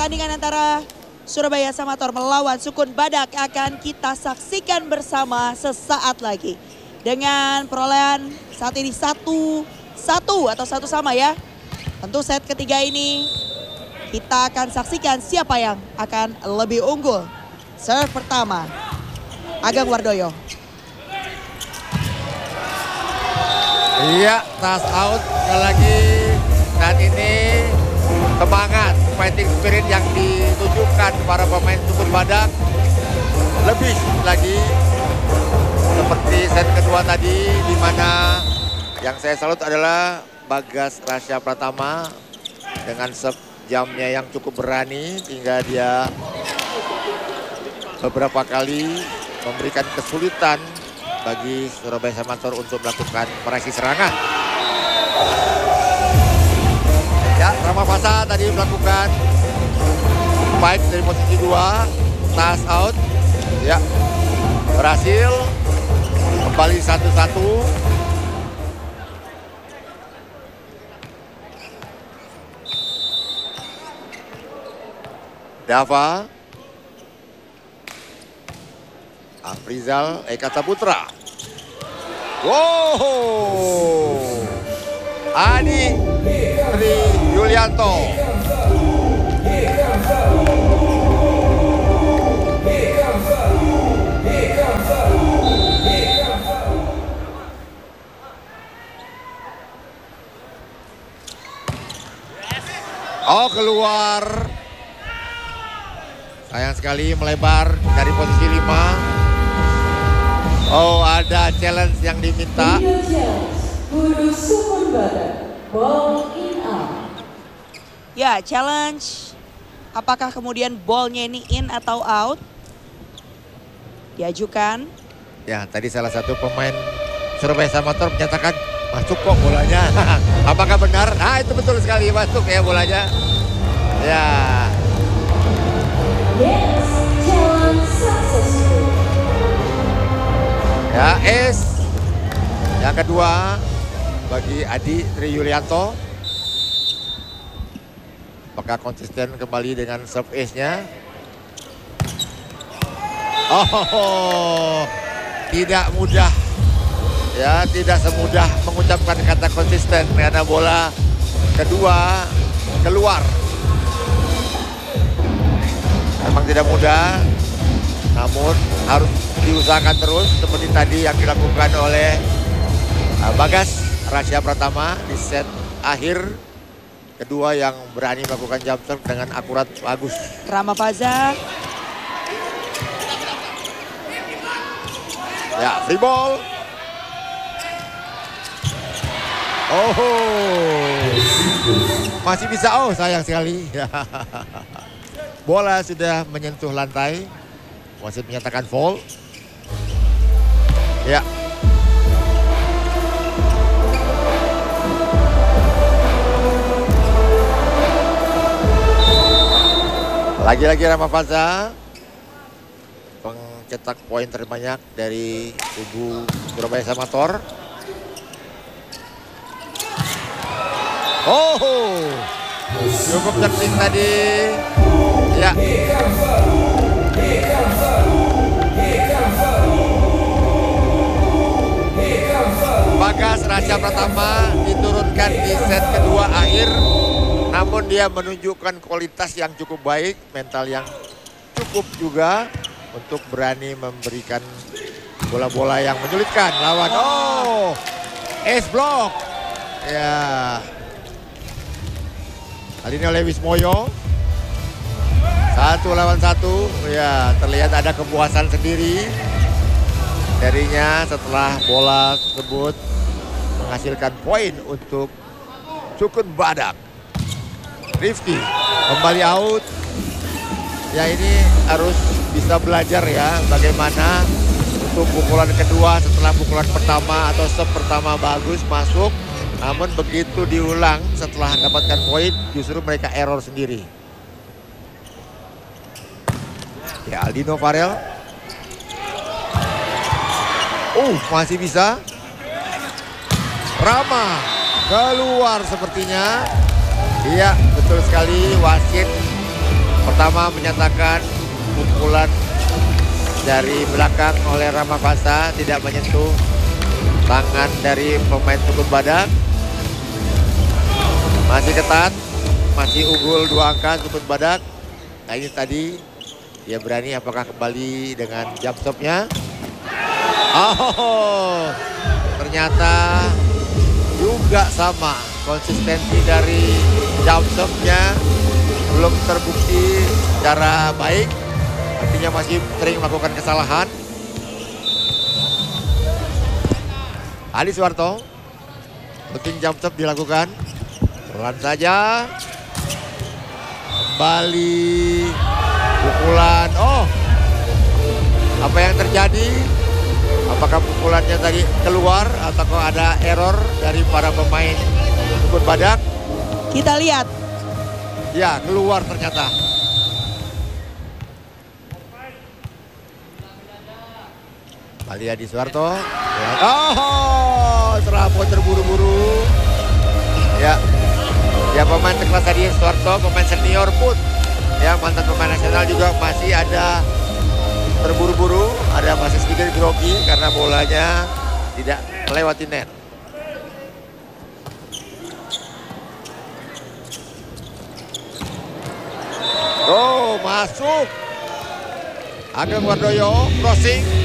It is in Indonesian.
pertandingan antara Surabaya Samator melawan Sukun Badak akan kita saksikan bersama sesaat lagi. Dengan perolehan saat ini 1-1 atau 1 sama ya. Tentu set ketiga ini kita akan saksikan siapa yang akan lebih unggul. Serve pertama, Ageng Wardoyo. Iya, toss out sekali lagi. Saat ini semangat, fighting spirit yang ditunjukkan para pemain Sukun Badak lebih lagi seperti set kedua tadi, di mana yang saya salut adalah Bagas Rasya Pratama dengan serve jamnya yang cukup berani hingga dia beberapa kali memberikan kesulitan bagi Surabaya Samator untuk melakukan variasi serangan. Ya, Rama Fasa tadi melakukan spike dari posisi 2, toss out. Ya, berhasil kembali 1-1. Dava, Afrizal Eka Saputra. Wow, Adi Tri Yulianto. Oh, keluar. Sayang sekali melebar dari posisi 5. Oh, ada challenge yang diminta. Ya, challenge. Apakah kemudian ballnya ini in atau out? Diajukan. Ya, tadi salah satu pemain Surabaya Samator menyatakan masuk kok bolanya. Apakah benar? Ah, itu betul sekali, masuk ya bolanya. Ya. Yes, challenge successful. Ya, ace. Yang kedua bagi Adi Tri Yulianto. Apakah konsisten kembali dengan serve ace-nya? Oh, tidak mudah. Ya, tidak semudah mengucapkan kata konsisten karena bola kedua keluar. Memang tidak mudah, namun harus diusahakan terus seperti tadi yang dilakukan oleh Bagas Rasya Pratama di set akhir kedua yang berani melakukan jump serve dengan akurat bagus. Rama Faza. Ya, free ball. Oh, masih bisa. Oh, sayang sekali. Bola sudah menyentuh lantai. Wasit menyatakan foul. Ya. Lagi-lagi Rama Faza pencetak poin terbanyak dari kubu Surabaya Samator. Oh, cukup terting tadi. Ya. Bagas Rasya Pratama diturunkan di set kedua akhir. Namun dia menunjukkan kualitas yang cukup baik, mental yang cukup juga untuk berani memberikan bola-bola yang menyulitkan lawan. Oh, ace block. Ya. Kali ini oleh Wismoyo. 1 lawan 1. Ya, terlihat ada kepuasan sendiri darinya setelah bola tersebut menghasilkan poin untuk Sukun Badak. Rifki kembali out. Ya, ini harus bisa belajar ya bagaimana untuk pukulan kedua setelah pukulan pertama atau serve pertama bagus masuk. Namun begitu diulang setelah mendapatkan poin justru mereka error sendiri. Ya, Aldino Farel. Masih bisa. Rama keluar sepertinya. Iya, betul sekali, wasit Pertama menyatakan pukulan dari belakang oleh Ramapasa tidak menyentuh tangan dari pemain Sukun Badak. Masih ketat, masih unggul 2 angka Sukun Badak. Nah ini tadi dia berani apakah kembali dengan jump stopnya. Oh, ternyata juga sama konsistensi dari jump stopnya belum terbukti secara baik. Artinya masih sering melakukan kesalahan. Ali Suwarto, penting jump stop dilakukan. Pelan saja. Kembali pukulan. Oh, apa yang terjadi? Apakah pukulannya tadi keluar atau ada error dari para pemain Sukun Badak? Kita lihat. Ya, keluar ternyata. Kali Adi Suwarto. Oh, serabut terburu-buru. Ya. Ya, pemain sekelas Adi Suwarto, pemain senior pun ya, mantan pemain nasional juga masih ada terburu-buru, ada masih sedikit grogi karena bolanya tidak melewati net. Oh, masuk. Ageng Wardoyo crossing.